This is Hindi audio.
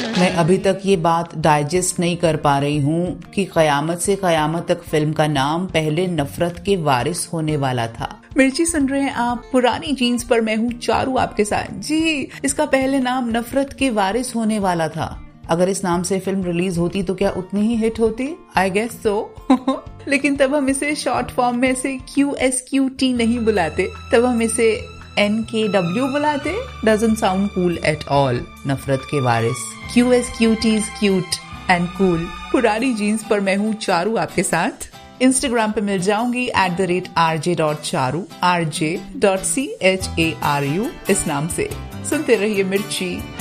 मैं अभी तक ये बात डाइजेस्ट नहीं कर पा रही हूँ कि कयामत से कयामत तक फिल्म का नाम पहले नफरत के वारिस होने वाला था। मिर्ची सुन रहे हैं आप पुरानी जीन्स पर, मैं हूँ चारू आपके साथ। जी, इसका पहले नाम नफरत के वारिस होने वाला था। अगर इस नाम से फिल्म रिलीज होती तो क्या उतनी ही हिट होती? I guess so. लेकिन तब हम इसे शॉर्ट फॉर्म में से QSQT नहीं बुलाते, तब हम इसे NKW बुलाते। Doesn't sound cool at all. नफरत के वारिस, QSQT is cute and cool. पुरानी जीन्स पर मैं हूँ चारू आपके साथ। इंस्टाग्राम पे मिल जाऊंगी @RJ.charu, RJ.CHARU इस नाम से। सुनते रहिए मिर्ची।